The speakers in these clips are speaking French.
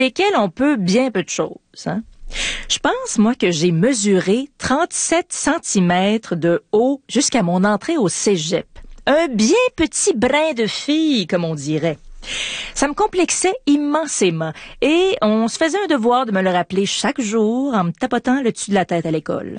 lesquels on peut bien peu de choses, hein. Je pense, moi, que j'ai mesuré 37 centimètres de haut jusqu'à mon entrée au cégep. Un bien petit brin de fille, comme on dirait. Ça me complexait immensément et on se faisait un devoir de me le rappeler chaque jour en me tapotant le dessus de la tête à l'école.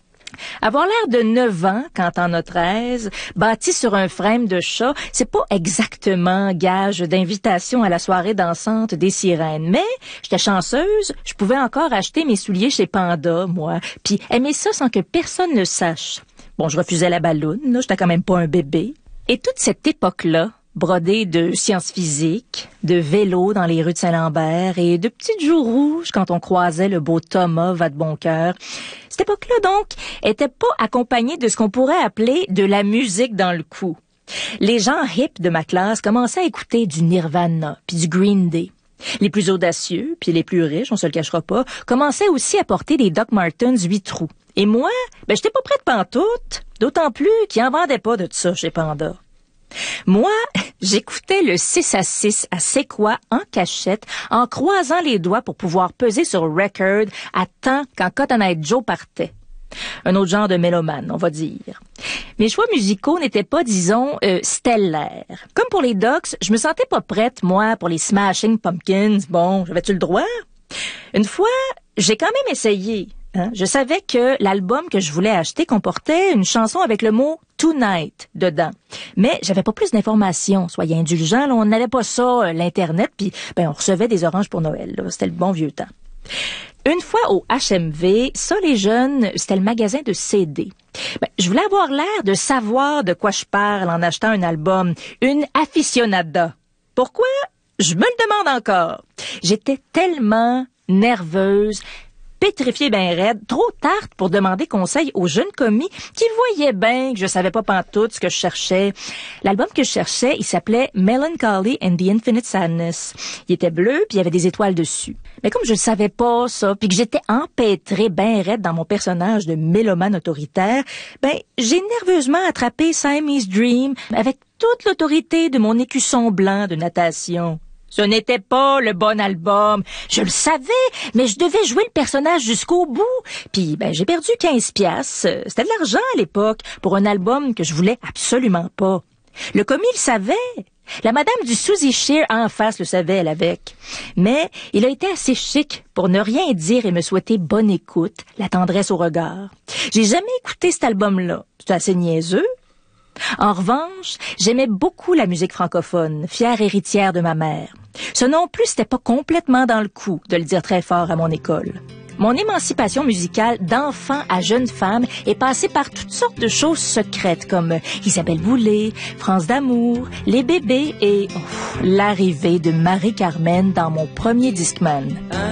Avoir l'air de 9 ans quand t'en as 13, bâti sur un frame de chat, c'est pas exactement gage d'invitation à la soirée dansante des sirènes. Mais j'étais chanceuse, je pouvais encore acheter mes souliers chez Panda, moi, puis aimer ça sans que personne ne sache. Bon, je refusais la balloune, là, j'étais quand même pas un bébé. Et toute cette époque-là, brodée de sciences physiques, de vélo dans les rues de Saint-Lambert et de petites joues rouges quand on croisait le beau Thomas Vadeboncoeur. Cette époque-là, donc, était pas accompagnée de ce qu'on pourrait appeler de la musique dans le cou. Les gens hip de ma classe commençaient à écouter du Nirvana puis du Green Day. Les plus audacieux, puis les plus riches, on se le cachera pas, commençaient aussi à porter des Doc Martens 8 trous. Et moi, j'étais pas prête pantoute, d'autant plus qu'ils en vendaient pas de ça chez Panda. Moi, j'écoutais le 6 à 6 à C'est quoi en cachette, en croisant les doigts pour pouvoir peser sur record à temps quand Cotton Eye Joe partait. Un autre genre de mélomane, on va dire. Mes choix musicaux n'étaient pas, disons, stellaires. Comme pour les Docs, je me sentais pas prête, moi, pour les Smashing Pumpkins. Bon, j'avais-tu le droit? Une fois, j'ai quand même essayé. Hein? Je savais que l'album que je voulais acheter comportait une chanson avec le mot Tonight dedans. Mais j'avais pas plus d'informations. Soyez indulgents, là, on n'avait pas ça, l'Internet, puis on recevait des oranges pour Noël. Là. C'était le bon vieux temps. Une fois au HMV, ça les jeunes, c'était le magasin de CD. Je voulais avoir l'air de savoir de quoi je parle en achetant un album, une aficionada. Pourquoi? Je me le demande encore. J'étais tellement nerveuse, pétrifiée ben raide, trop tarte pour demander conseil aux jeunes commis qui voyaient bien que je savais pas pantoute ce que je cherchais. L'album que je cherchais, il s'appelait Melancholy and the Infinite Sadness. Il était bleu puis il y avait des étoiles dessus. Mais comme je ne savais pas ça, puis que j'étais empêtrée ben raide dans mon personnage de mélomane autoritaire, j'ai nerveusement attrapé Siamese Dream avec toute l'autorité de mon écusson blanc de natation. Ce n'était pas le bon album. Je le savais, mais je devais jouer le personnage jusqu'au bout. Puis, j'ai perdu 15 piastres. C'était de l'argent à l'époque pour un album que je voulais absolument pas. Le commis le savait. La madame du Suzy Shear en face le savait, elle avec. Mais il a été assez chic pour ne rien dire et me souhaiter bonne écoute, la tendresse au regard. J'ai jamais écouté cet album-là. C'était assez niaiseux. En revanche, j'aimais beaucoup la musique francophone, fière héritière de ma mère. Ce non plus, c'était pas complètement dans le coup de le dire très fort à mon école. Mon émancipation musicale d'enfant à jeune femme est passée par toutes sortes de choses secrètes comme Isabelle Boulay, France d'amour, Les bébés et l'arrivée de Marie-Carmen dans mon premier Discman.